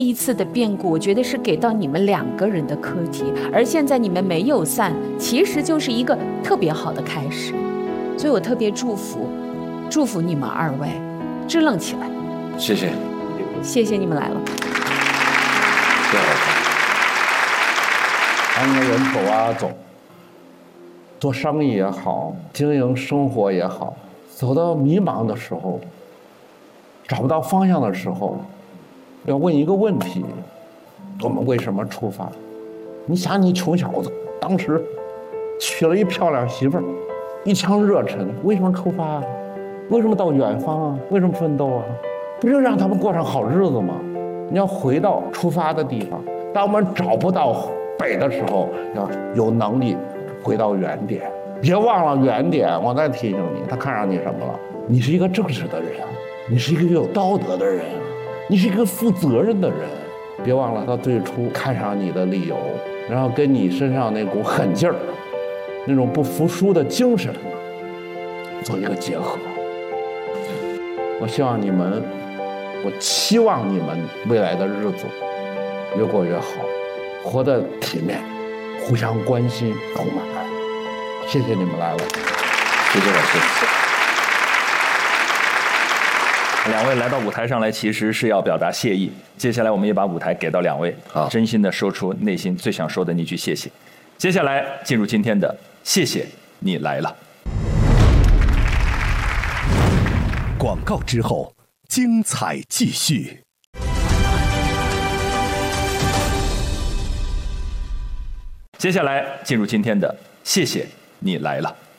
一次的变故，我觉得是给到你们2个人的课题，而现在你们没有散，其实就是一个特别好的开始。所以我特别祝福你们2位支棱起来。 谢谢， 谢谢你们来了。 谢谢。 咱们人走啊走，做生意也好，经营生活也好，走到迷茫的时候，找不到方向的时候，要问一个问题：我们为什么出发？你想，你穷小子当时娶了一漂亮媳妇儿，一腔热忱，为什么出发啊？为什么到远方啊？为什么奋斗啊？不是让他们过上好日子吗？你要回到出发的地方。当我们找不到北的时候，要有能力回到原点。别忘了原点，我再提醒你，他看上你什么了？你是一个正直的人，你是一个有道德的人，你是一个负责任的人。别忘了他最初看上你的理由，然后跟你身上那股狠劲儿，那种不服输的精神做一个结合。我希望你们，我期望你们未来的日子越过越好，活得体面，互相关心，充满爱。谢谢你们来了， 谢谢老师。 2位来到舞台上来，其实是要表达谢意。接下来我们也把舞台给到2位，真心的说出内心最想说的那句谢谢。接下来进入今天的谢谢你来了。 广告之后，精彩继续。 接下来进入今天的谢谢你来了。